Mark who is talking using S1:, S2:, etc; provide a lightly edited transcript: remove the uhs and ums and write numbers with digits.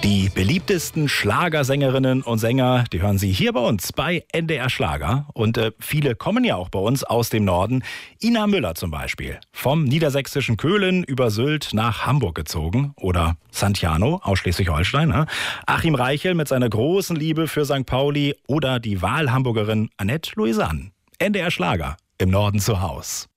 S1: Die beliebtesten Schlagersängerinnen und Sänger, die hören Sie hier bei uns bei NDR Schlager. Und viele kommen ja auch bei uns aus dem Norden. Ina Müller zum Beispiel, vom niedersächsischen Köhlen über Sylt nach Hamburg gezogen. Oder Santiano aus Schleswig-Holstein. Ne? Achim Reichel mit seiner großen Liebe für St. Pauli. Oder die Wahlhamburgerin Annette Louisanne. NDR Schlager, im Norden zu Haus.